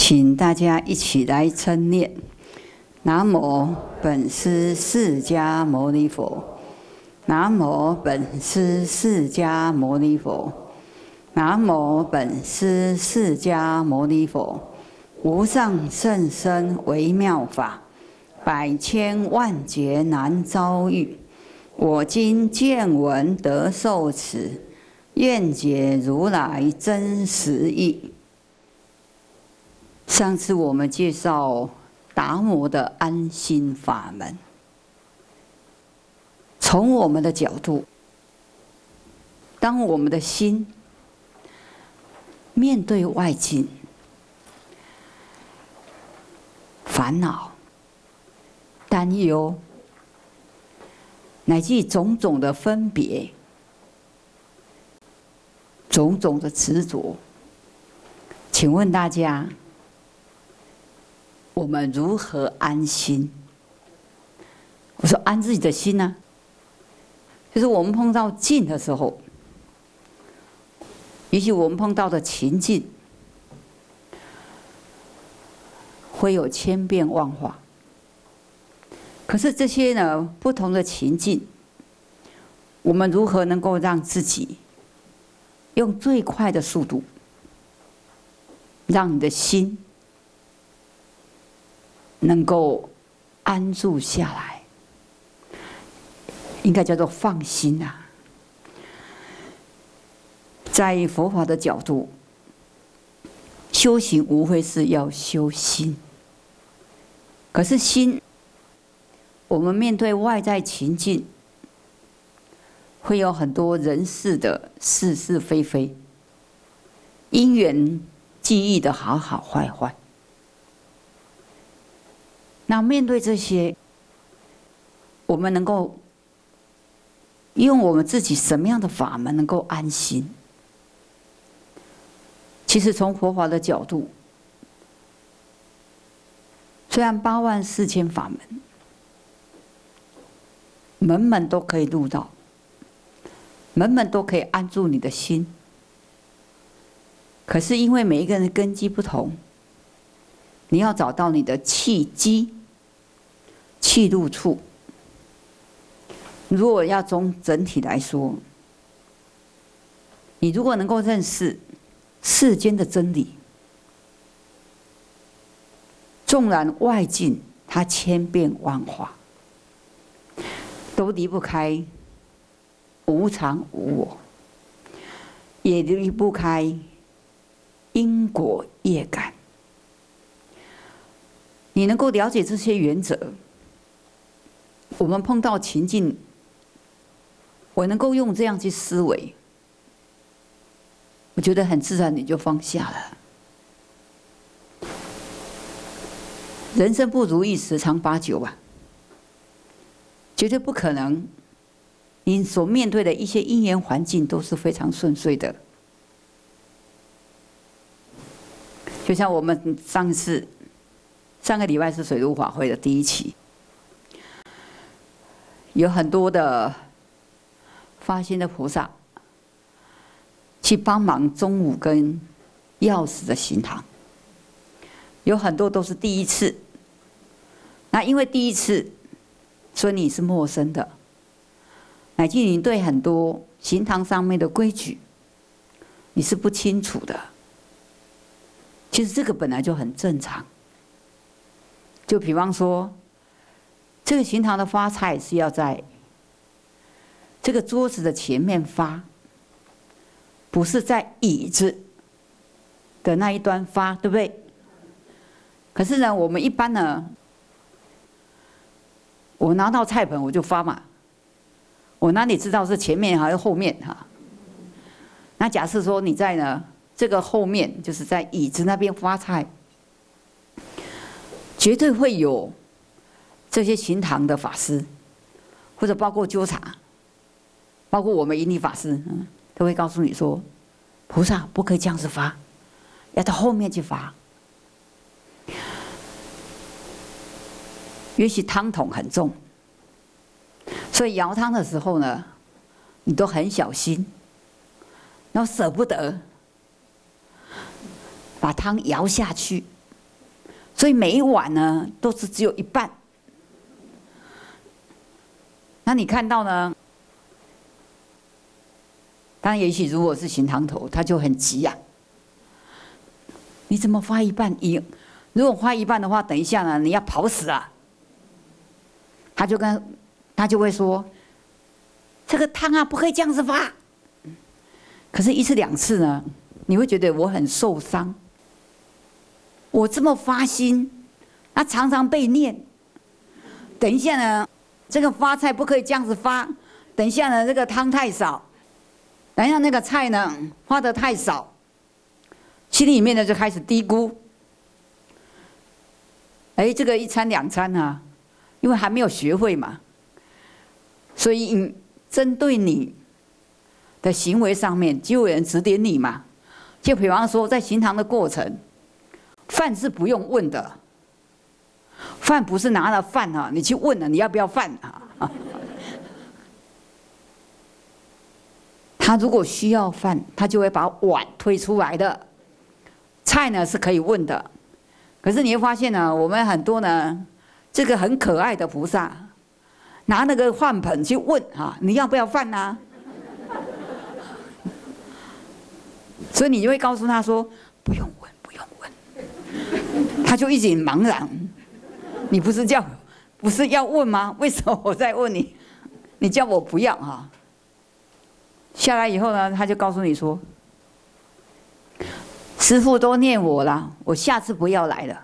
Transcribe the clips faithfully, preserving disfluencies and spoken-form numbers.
请大家一起来称念：南无本师释迦牟尼佛，南无本师释迦牟尼佛，南无本师释迦牟尼佛。无上甚深微妙法，百千万劫难遭遇。我今见闻得受持，愿解如来真实义。上次我们介绍达摩的安心法门，从我们的角度，当我们的心面对外境烦恼、担忧，乃至种种的分别、种种的执着，请问大家，我们如何安心？我说安自己的心呢、啊，就是我们碰到境的时候，也许我们碰到的情境会有千变万化，可是这些呢不同的情境，我们如何能够让自己用最快的速度，让你的心能够安住下来，应该叫做放心啊。在佛法的角度，修行无非是要修心。可是心，我们面对外在情境，会有很多人事的是是非非，因缘记忆的好好坏坏。那面对这些，我们能够用我们自己什么样的法门能够安心？其实从佛法的角度，虽然八万四千法门，门门都可以入到，门门都可以安住你的心。可是因为每一个人的根基不同，你要找到你的契机、契入处。如果要从整体来说，你如果能够认识世间的真理，纵然外境它千变万化，都离不开无常无我，也离不开因果业感。你能够了解这些原则，我们碰到情境，我能够用这样去思维，我觉得很自然，你就放下了。人生不如意十常八九啊，绝对不可能你所面对的一些因缘环境都是非常顺遂的。就像我们上次上个礼拜是水陆法会的第一期，有很多的发心的菩萨去帮忙中午跟药师的行堂，有很多都是第一次。那因为第一次，所以你是陌生的，乃至你对很多行堂上面的规矩，你是不清楚的。其实这个本来就很正常。就比方说，这个行堂的发菜是要在这个桌子的前面发，不是在椅子的那一端发，对不对？可是呢，我们一般呢，我拿到菜盆我就发嘛，我哪里知道是前面还是后面哈？那假设说你在呢这个后面，就是在椅子那边发菜，绝对会有这些行堂的法师，或者包括纠察，包括我们引理法师，嗯，都会告诉你说，菩萨不可以这样子发，要到后面去发。也许汤桶很重，所以舀汤的时候呢，你都很小心，然后舍不得把汤舀下去， 所以每一碗呢都是只有一半。那你看到呢？当然，也许如果是行堂头，他就很急呀、啊。你怎么发一半？一如果发一半的话，等一下呢，你要跑死啊！他就跟他就会说：“这个汤啊，不可以这样子发。”可是，一次两次呢，你会觉得我很受伤。我这么发心，他常常被念。等一下呢，这个发菜不可以这样子发。等一下呢，这个汤太少。等一下那个菜呢，发得太少。心里面呢就开始嘀咕。哎，这个一餐两餐啊，因为还没有学会嘛，所以针对你的行为上面，就有人指点你嘛。就比方说，在行堂的过程，饭是不用问的，饭不是拿了饭啊，你去问了你要不要饭啊？他如果需要饭，他就会把碗推出来的。菜呢是可以问的，可是你会发现呢，我们很多呢，这个很可爱的菩萨，拿那个饭盆去问啊，你要不要饭啊？所以你就会告诉他说，不用问，不用问。他就一脸茫然，你不是叫，不是要问吗？为什么我在问你？你叫我不要哈。下来以后呢，他就告诉你说，师父都念我了，我下次不要来了。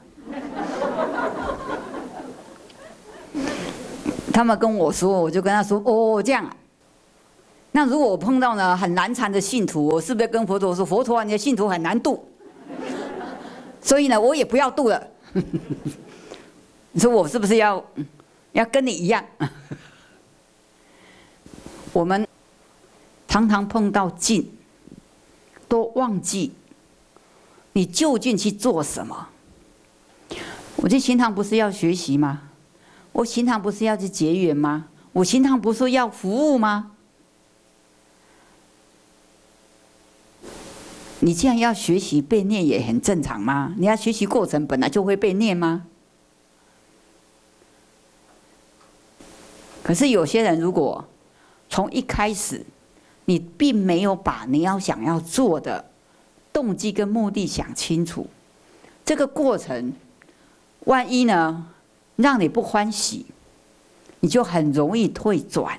他们跟我说，我就跟他说，哦，这样啊。那如果我碰到呢很难缠的信徒，我是不是跟佛陀说，佛陀啊，你的信徒很难度，所以呢，我也不要度了。你说我是不是要要跟你一样？我们常常碰到境，都忘记你究竟去做什么。我去行堂不是要学习吗？我行堂不是要去结缘吗？我行堂不是要服务吗？你既然要学习被念，也很正常吗？你要学习过程本来就会被念吗？可是有些人如果从一开始，你并没有把你要想要做的动机跟目的想清楚，这个过程，万一呢让你不欢喜，你就很容易退转。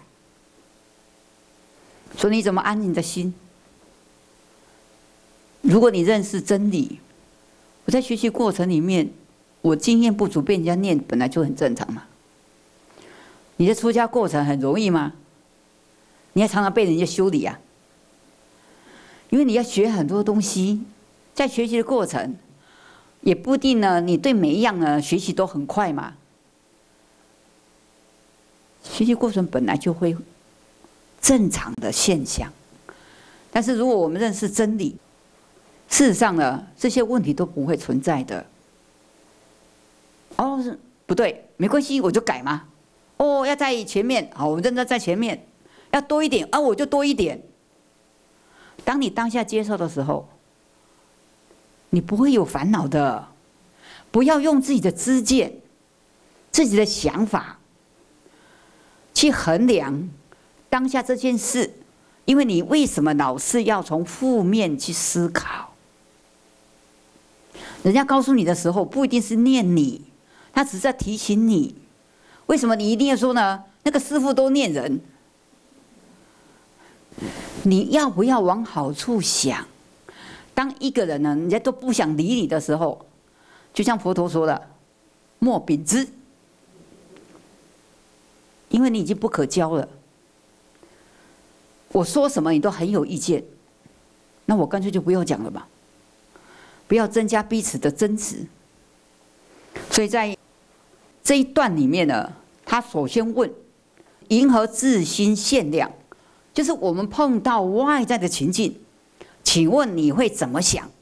所以你怎么安你的心？如果你认识真理，我在学习过程里面，我经验不足被人家念，本来就很正常嘛。你的出家过程很容易吗？你还常常被人家修理啊，因为你要学很多东西，在学习的过程，也不一定呢，你对每一样呢学习都很快嘛。学习过程本来就会正常的现象，但是如果我们认识真理，事实上呢，这些问题都不会存在的。哦，不对，没关系，我就改嘛。哦，要在前面，好，我认真在前面。要多一点啊，我就多一点。当你当下接受的时候，你不会有烦恼的。不要用自己的知见、自己的想法去衡量当下这件事，因为你为什么老是要从负面去思考？人家告诉你的时候，不一定是念你，他只是在提醒你。为什么你一定要说呢？那个师父都念人。你要不要往好处想？当一个人呢，人家都不想理你的时候，就像佛陀说的，莫秉之，因为你已经不可教了。我说什么你都很有意见，那我干脆就不要讲了吧，不要增加彼此的争执。所以在这一段里面呢，他首先问：迎合自心限量。就是我们碰到外在的情境，请问你会怎么想？